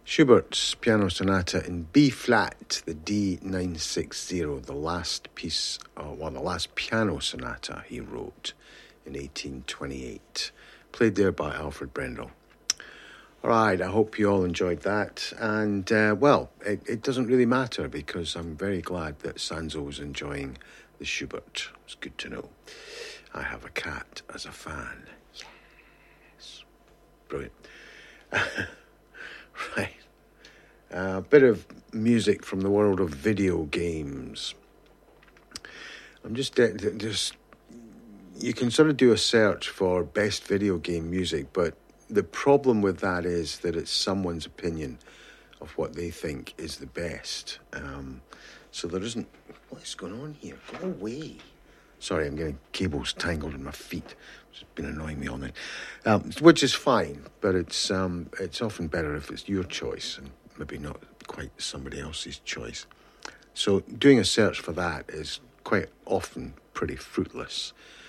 Schubert's Piano Sonata in B flat, the D960, the last piece, the last piano sonata he wrote in 1828, played there by Alfred Brendel. All right, I hope you all enjoyed that, and it doesn't really matter because I'm very glad that Sanzo was enjoying the Schubert. It's good to know. I have a cat as a fan. Yes. Brilliant. Right. A bit of music from the world of video games. I'm just you can sort of do a search for best video game music, but the problem with that is that it's someone's opinion of what they think is the best. So there isn't... What is going on here? Go away. Sorry, I'm getting cables tangled in my feet. It's been annoying me all night. Which is fine, but it's often better if it's your choice and maybe not quite somebody else's choice. So doing a search for that is quite often pretty fruitless.